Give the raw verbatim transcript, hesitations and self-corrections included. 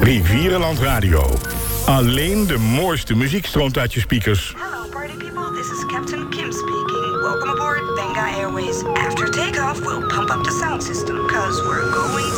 Rivierenland Radio. Alleen de mooiste muziek stroomt uit je speakers. Hello party people, this is Captain Kim speaking. Welcome aboard Benga Airways. After takeoff, we'll pump up the sound system, cause we're going